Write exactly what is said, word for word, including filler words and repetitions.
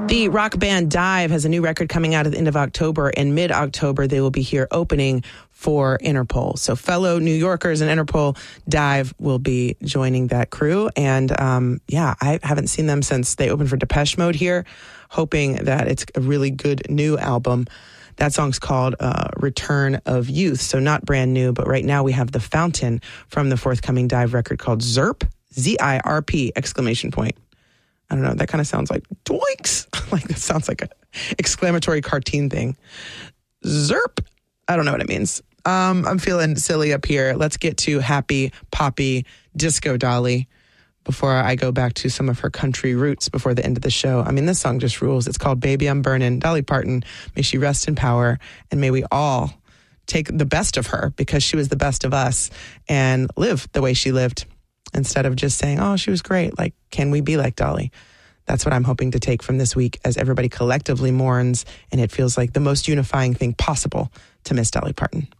The rock band Dive has a new record coming out at the end of October, and mid-October they will be here opening for Interpol. So fellow New Yorkers and Interpol, Dive will be joining that crew. And um, yeah, I haven't seen them since they opened for Depeche Mode here, hoping that it's a really good new album. That song's called uh, Return of Youth, so not brand new, but right now we have The Fountain from the forthcoming Dive record called Zirp, Z I R P, exclamation point. I don't know, that kind of sounds like doinks. Like that sounds like a exclamatory cartoon thing. Zirp. I don't know what it means. Um, I'm feeling silly up here. Let's get to happy, poppy, disco Dolly before I go back to some of her country roots before the end of the show. I mean, this song just rules. It's called Baby I'm Burnin'. Dolly Parton, may she rest in power, and may we all take the best of her because she was the best of us and live the way she lived. Instead of just saying, oh, she was great. Like, can we be like Dolly? That's what I'm hoping to take from this week as everybody collectively mourns, and it feels like the most unifying thing possible to miss Dolly Parton.